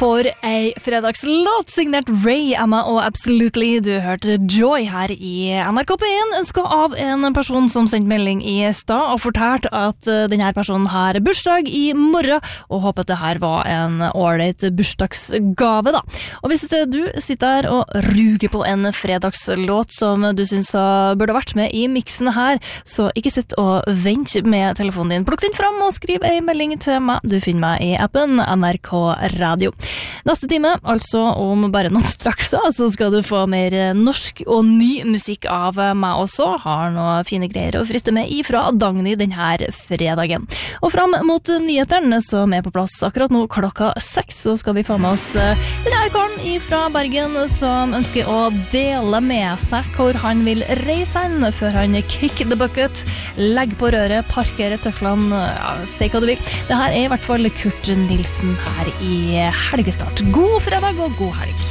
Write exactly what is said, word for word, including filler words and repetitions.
For ei fredagslåt signert Ray, Emma og Absolutely. Du hørte Joy her i N R K P en, ønsket av en person som sendte melding i stad og fortalte at denne personen har bursdag i morgen, og håper at det her var en ålreit bursdagsgave da. Og hvis du sitter her og ruger på en fredagslåt som du synes burde vært med i miksen her, så ikke sitt og vent med telefonen din. Plukk den fram og skriv en melding til meg. Du finner meg i appen N R K Radio. Neste time, altså om bare noen straks, så skal du få mer norsk og ny musikk av meg også. Har noen fine greier å friste med ifra Dagny denne fredagen. Og fram mot nyhetene som er på plass akkurat nå klokka seks, så skal vi få med oss denne karen ifra Bergen som ønsker å dele med seg hvor han vil reise hen før han kick the bucket, legg på røret, parkere tøflene, ja, si hva du vil. Det her er i hvert fall Kurt Nilsen her i helgestart. God fredag og god helg.